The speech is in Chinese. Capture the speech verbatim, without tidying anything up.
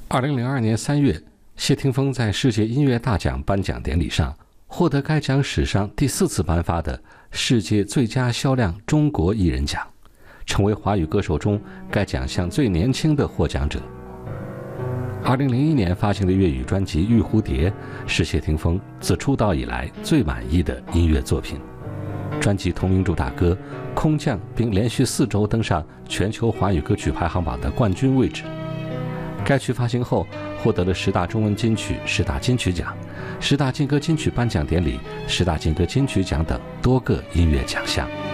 二零零二年三月，谢霆锋在世界音乐大奖颁奖典礼上获得该奖史上第四次颁发的世界最佳销量中国艺人奖，成为华语歌手中该奖项最年轻的获奖者。二零零一年发行的粤语专辑《玉蝴蝶》是谢霆锋自出道以来最满意的音乐作品。专辑同名主打歌空降，并连续四周登上全球华语歌曲排行榜的冠军位置。该曲发行后获得了十大中文金曲、十大金曲奖、十大劲歌金曲颁奖典礼、十大劲歌金曲奖等多个音乐奖项。